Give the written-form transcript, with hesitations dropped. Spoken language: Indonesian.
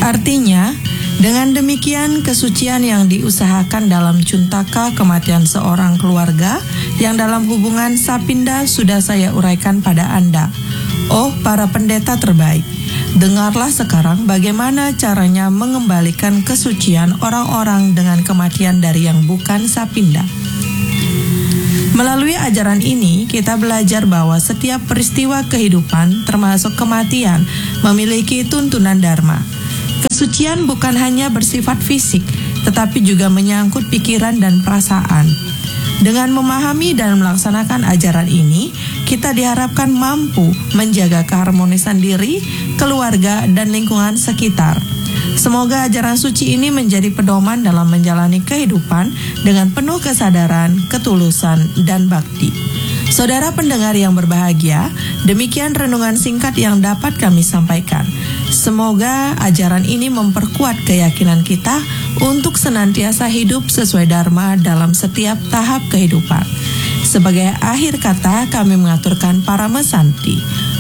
Artinya, dengan demikian kesucian yang diusahakan dalam cuntaka kematian seorang keluarga yang dalam hubungan sapinda sudah saya uraikan pada Anda. Oh para pendeta terbaik, dengarlah sekarang bagaimana caranya mengembalikan kesucian orang-orang dengan kematian dari yang bukan sapinda. Melalui ajaran ini, kita belajar bahwa setiap peristiwa kehidupan, termasuk kematian, memiliki tuntunan dharma. Kesucian bukan hanya bersifat fisik, tetapi juga menyangkut pikiran dan perasaan. Dengan memahami dan melaksanakan ajaran ini, kita diharapkan mampu menjaga keharmonisan diri, keluarga, dan lingkungan sekitar. Semoga ajaran suci ini menjadi pedoman dalam menjalani kehidupan dengan penuh kesadaran, ketulusan, dan bakti. Saudara pendengar yang berbahagia, demikian renungan singkat yang dapat kami sampaikan. Semoga ajaran ini memperkuat keyakinan kita untuk senantiasa hidup sesuai dharma dalam setiap tahap kehidupan. Sebagai akhir kata, kami mengaturkan Parama Santi.